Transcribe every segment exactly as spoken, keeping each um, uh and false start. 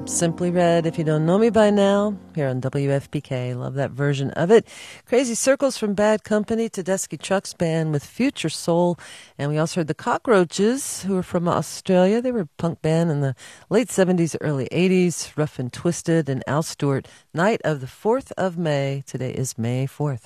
Simply Red, If You Don't Know Me By Now, here on W F P K. Love that version of it. Crazy Circles from Bad Company, Tedeschi Trucks Band with Future Soul. And we also heard the Cockroaches, who are from Australia. They were a punk band in the late seventies, early eighties. Rough and Twisted, and Al Stewart, Night of the fourth of May. Today is May fourth.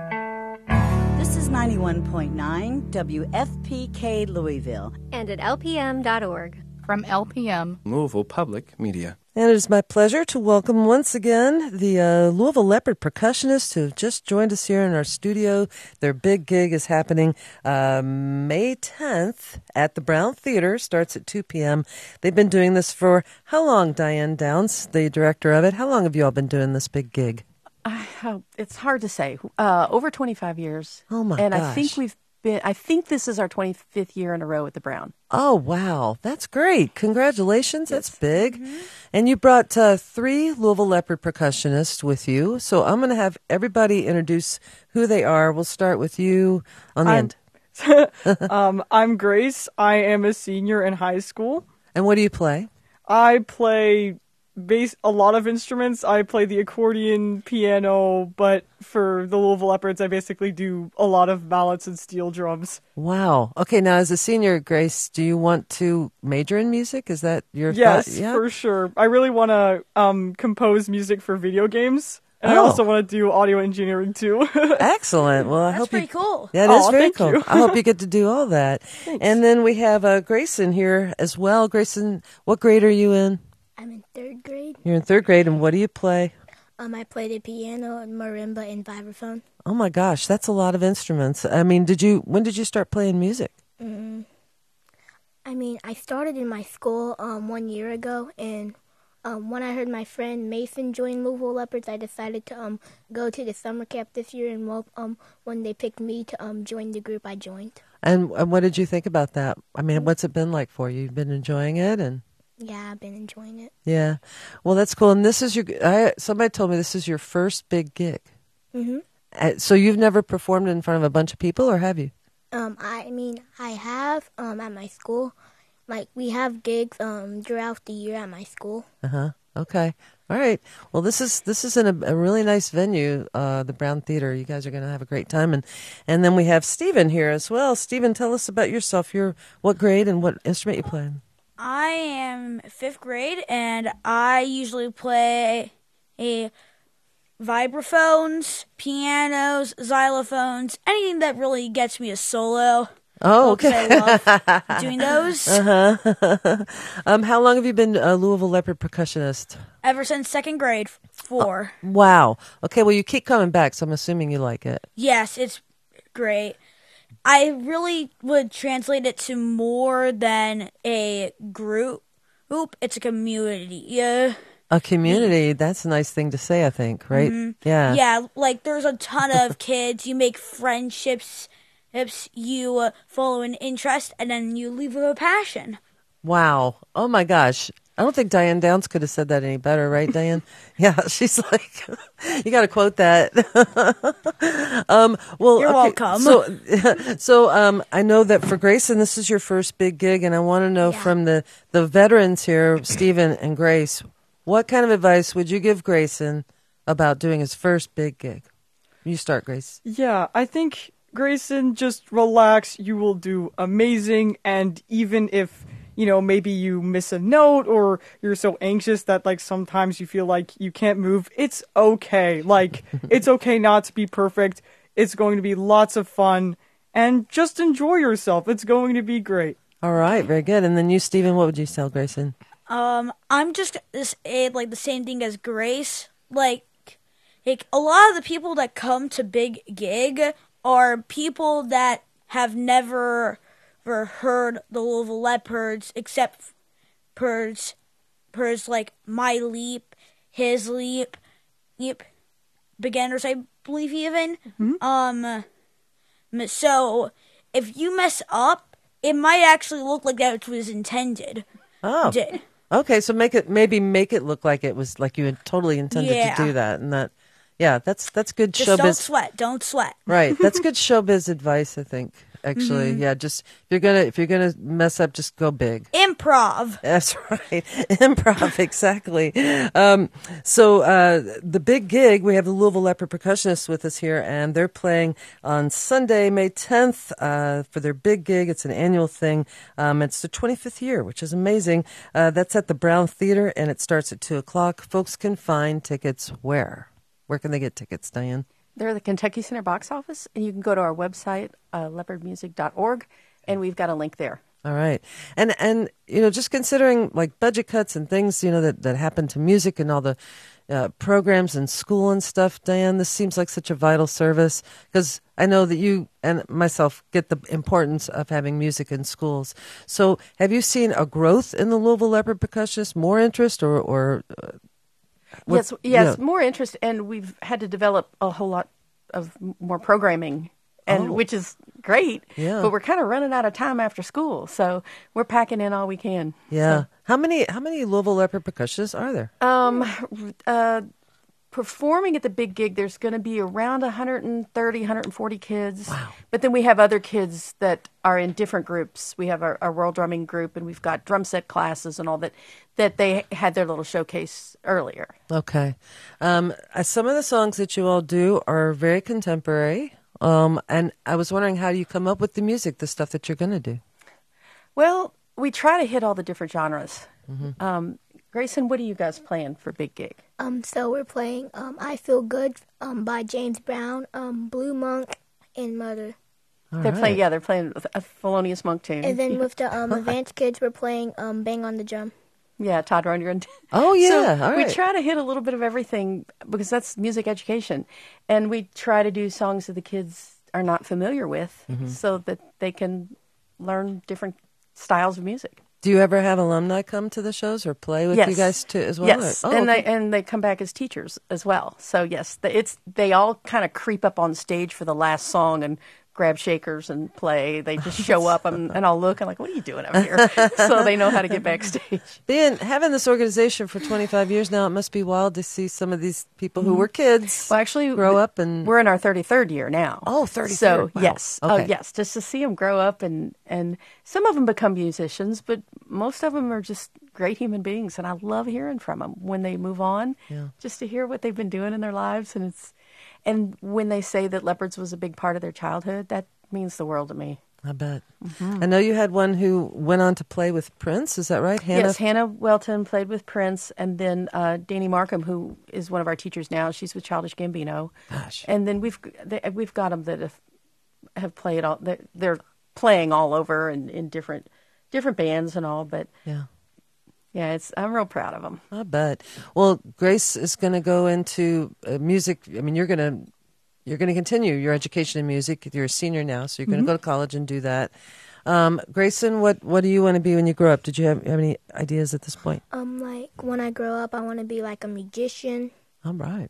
This is ninety-one point nine W F P K Louisville. And at L P M dot org. From L P M, Louisville Public Media. And it is my pleasure to welcome once again the uh, Louisville Leopard percussionists who have just joined us here in our studio. Their big gig is happening uh, May tenth at the Brown Theater. Starts at two p.m. They've been doing this for how long, Diane Downs, the director of it? How long have you all been doing this big gig? Uh, it's hard to say. Uh, over twenty-five years. Oh, my and gosh. And I think we've been, I think this is our twenty-fifth year in a row at the Brown. Oh, wow. That's great. Congratulations. Yes. That's big. Mm-hmm. And you brought uh, three Louisville Leopard percussionists with you. So I'm going to have everybody introduce who they are. We'll start with you on the I'm, end. um, I'm Grace. I am a senior in high school. And what do you play? I play bass, a lot of instruments. I play the accordion, piano, but for the Louisville Leopards, I basically do a lot of mallets and steel drums. Wow. Okay, now as a senior, Grace, do you want to major in music? Is that your yes, thought? Yeah, for sure. I really want to um, compose music for video games. And Oh. I also want to do audio engineering too. Excellent. Well, I That's hope pretty you, cool. Yeah, it is Aw, very thank cool. you. I hope you get to do all that. And then we have uh, Grayson here as well. Grayson, what grade are you in? I'm in third grade. You're in third grade, and what do you play? Um, I play the piano, and marimba, and vibraphone. Oh my gosh, that's a lot of instruments. I mean, did you? When did you start playing music? Mm, I mean, I started in my school um, one year ago, and um, when I heard my friend Mason join Louisville Leopards, I decided to um, go to the summer camp this year, and well, um, when they picked me to um, join the group, I joined. And, and what did you think about that? I mean, what's it been like for you? You've been enjoying it, and Yeah, I've been enjoying it. yeah, well, that's cool. And this is your. I, somebody told me this is your first big gig. Mm-hmm. Uh, so you've never performed in front of a bunch of people, or have you? Um, I mean, I have um, at my school. Like, we have gigs um, throughout the year at my school. Uh-huh. Okay. All right. Well, this is this is in a, a really nice venue, uh, the Brown Theater. You guys are going to have a great time. And and then we have Stephen here as well. Stephen, tell us about yourself. You're what grade and what instrument you play? I am fifth grade, and I usually play a vibraphones, pianos, xylophones, anything that really gets me a solo. Oh, Because okay. I love doing those. Uh-huh. um, how long have you been a Louisville Leopard percussionist? Ever since second grade, four. Wow. Okay, well, you keep coming back, so I'm assuming you like it. Yes, it's great. I really would translate it to more than a group. Oop, it's a community. Yeah. A community, that's a nice thing to say, I think, right? Mm-hmm. Yeah. Yeah, like there's a ton of kids. You make friendships. You uh, follow an interest, and then you leave with a passion. Wow. Oh, my gosh. I don't think Diane Downs could have said that any better, right, Diane? Yeah, she's like, you got to quote that. um, well, You're okay, welcome. So, so um, I know that for Grayson, this is your first big gig, and I want to know Yeah. from the, the veterans here, Stephen and Grace, what kind of advice would you give Grayson about doing his first big gig? You start, Grace. Yeah, I think, Grayson, just relax. You will do amazing. And even if, you know, maybe you miss a note or you're so anxious that, like, sometimes you feel like you can't move, it's okay. Like, it's okay not to be perfect. It's going to be lots of fun. And just enjoy yourself. It's going to be great. All right, very good. And then you, Stephen, what would you tell Grayson? Um, I'm just this eh, like the same thing as Grace. Like, like a lot of the people that come to big gig are people that have never, ever heard the Louisville Leopards, except Pers, Pers like My Leap, His Leap, Leap, Beginners, I believe even. Mm-hmm. Um, so if you mess up, it might actually look like that was intended. Oh, Did. Okay, so make it maybe make it look like it was like you had totally intended Yeah. to do that, and that, yeah, that's that's good Just don't showbiz. sweat. Don't sweat. Right, that's good showbiz advice, I think. actually. Yeah, just if you're gonna if you're gonna mess up, just go big. Improv. That's right. Improv, exactly. Um, so uh, the big gig, we have the Louisville Leopard percussionists with us here, and they're playing on Sunday, May tenth, uh, for their big gig. It's an annual thing. Um, it's the twenty-fifth year, which is amazing. Uh, that's at the Brown Theater, and it starts at two o'clock. Folks can find tickets where? Where can they get tickets, Diane? They're at the Kentucky Center box office, and you can go to our website, uh, leopard music dot org, and we've got a link there. All right. And, and you know, just considering like budget cuts and things, you know, that, that happen to music and all the uh, programs in school and stuff, Diane, this seems like such a vital service because I know that you and myself get the importance of having music in schools. So have you seen a growth in the Louisville Leopard percussionists, more interest or... or uh, what, yes, yes, yeah. more interest, and we've had to develop a whole lot of more programming, and Oh. which is great. Yeah. But we're kind of running out of time after school, so we're packing in all we can. Yeah. How many how many Louisville Leopard percussionists are there? Um, uh, performing at the big gig, there's going to be around one hundred thirty, one hundred forty kids. Wow. But then we have other kids that are in different groups. We have our, our world drumming group, and we've got drum set classes and all that, that they had their little showcase earlier. Okay. Um, uh, some of the songs that you all do are very contemporary. Um, and I was wondering, how do you come up with the music, the stuff that you're going to do? Well, we try to hit all the different genres. Um, Grayson, what are you guys playing for Big Gig? Um, so we're playing um, "I Feel Good" um, by James Brown, um, "Blue Monk," and "Mother." All they're right. playing, yeah, they're playing a Thelonious Monk tune. And then with the um, advanced kids, we're playing um, "Bang on the Drum." Yeah, Todd Rundgren. Oh, yeah. So All we right. try to hit a little bit of everything because that's music education. And we try to do songs that the kids are not familiar with Mm-hmm. so that they can learn different styles of music. Do you ever have alumni come to the shows or play with Yes. you guys too as well? Yes, Oh, and okay. they and they come back as teachers as well. So yes, the, it's they all kind of creep up on stage for the last song and grab shakers and play. They just show up and, and I'll look and like, what are you doing up here? So they know how to get backstage. Being having this organization for twenty-five years now, it must be wild to see some of these people who were kids Well, actually, grow up and we're in our thirty-third year now. Oh, thirty-third. So Wow. yes, Okay. oh yes, just to see them grow up and and some of them become musicians, but most of them are just great human beings, and I love hearing from them when they move on. Yeah. Just to hear what they've been doing in their lives, and it's and when they say that Leopards was a big part of their childhood, that means the world to me. I bet. Mm-hmm. I know you had one who went on to play with Prince. Is that right, Hannah? Yes, Hannah Welton played with Prince, and then uh, Danny Markham, who is one of our teachers now, she's with Childish Gambino. Gosh. And then we've they, we've got them that have, have played all. They're, they're playing all over and in different different bands and all. But Yeah. yeah, it's I'm real proud of them. I bet. Well, Grace is going to go into uh, music. I mean, you're going to you're going to continue your education in music. You're a senior now, so you're going to go to college and do that. Um, Grayson, what what do you want to be when you grow up? Did you have, have any ideas at this point? Um, like when I grow up, I want to be like a magician. All right.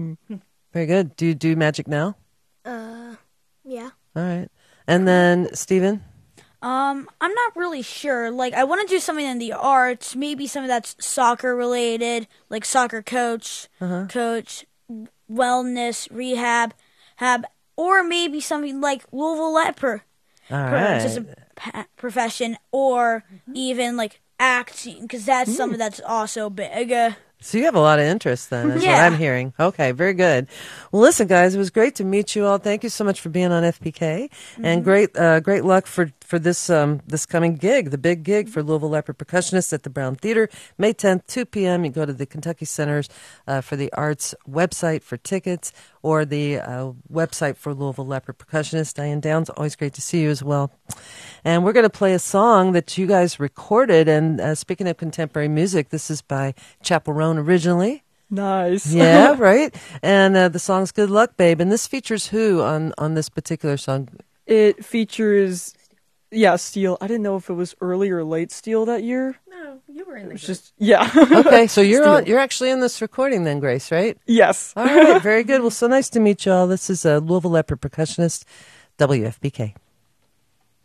Very good. Do you do magic now? Uh, yeah. All right. And then Stephen? Um, I'm not really sure. Like, I want to do something in the arts, maybe something that's soccer related, like soccer coach, coach, wellness, rehab, have, or maybe something like Louisville Leper, All just right. a pa- profession, or even like acting, because that's something that's also big. Uh, So you have a lot of interest then, is what Yeah. I'm hearing. Okay, very good. Well, listen, guys, it was great to meet you all. Thank you so much for being on F P K, and great, uh, great luck for for this um this coming gig, the big gig for Louisville Leopard percussionists at the Brown Theater, May tenth, two p.m. You go to the Kentucky Centers uh, for the Arts website for tickets, or the uh, website for Louisville Leopard percussionists. Diane Downs, always great to see you as well. And we're going to play a song that you guys recorded. And uh, speaking of contemporary music, this is by Chappell Roan originally. Nice. Yeah, right. And uh, the song's "Good Luck, Babe." And this features who on on this particular song? It features, yeah, Steel. I didn't know if it was early or late Steel that year. No, you were in the It's just, yeah. Okay, so you're Steel. on, you're actually in this recording then, Grace, right? Yes. All right, very good. Well, so nice to meet you all. This is a Louisville Leopard percussionist, W F B K.